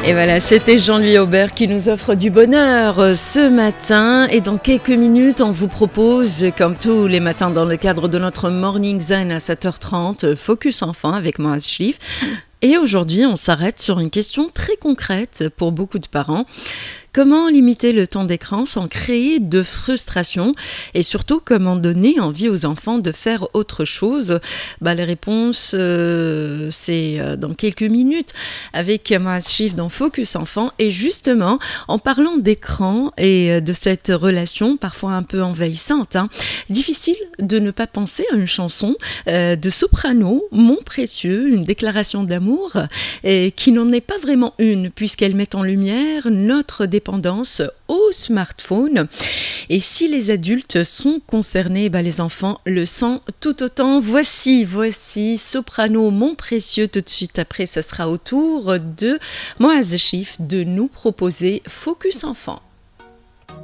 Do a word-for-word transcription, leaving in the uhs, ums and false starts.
Et voilà, c'était Jean-Louis Aubert qui nous offre du bonheur euh, ce matin. Et dans quelques minutes, on vous propose, comme tous les matins dans le cadre de notre Morning Zen à sept heures trente, Focus Enfant avec moi, Ashlif. Et aujourd'hui, on s'arrête sur une question très concrète pour beaucoup de parents. Comment limiter le temps d'écran sans créer de frustration et surtout comment donner envie aux enfants de faire autre chose? Bah, les réponses, euh, c'est dans quelques minutes avec moi, Ashlif, dans Focus Enfant. Et justement, en parlant d'écran et de cette relation parfois un peu envahissante, hein, difficile de ne pas penser à une chanson euh, de Soprano, Mon Précieux, une déclaration d'amour et qui n'en est pas vraiment une puisqu'elle met en lumière notre dépendance au smartphone. Et si les adultes sont concernés, bah les enfants le sont tout autant. Voici, voici Soprano, Mon Précieux. Tout de suite après, ça sera au tour de moi, Ashlif, de nous proposer Focus Enfant.